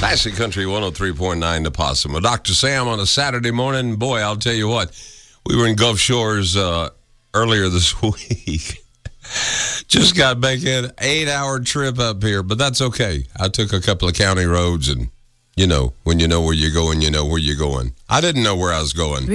Classic Country 103.9 to Possum. Well, Dr. Sam on a Saturday morning. Boy, I'll tell you what. We were in Gulf Shores earlier this week. Just got back in. 8-hour trip up here, but that's okay. I took a couple of county roads, and when you know where you're going, you know where you're going. I didn't know where I was going.